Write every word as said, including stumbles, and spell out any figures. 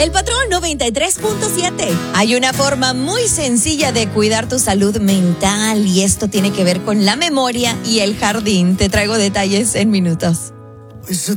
El Patrón noventa y tres punto siete. Hay una forma muy sencilla de cuidar tu salud mental y esto tiene que ver con la memoria y el jardín. Te traigo detalles en minutos.